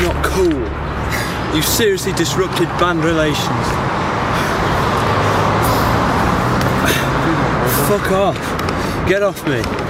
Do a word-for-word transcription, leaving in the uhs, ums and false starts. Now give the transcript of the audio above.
not cool. You've seriously disrupted band relations. Fuck off. Get off me.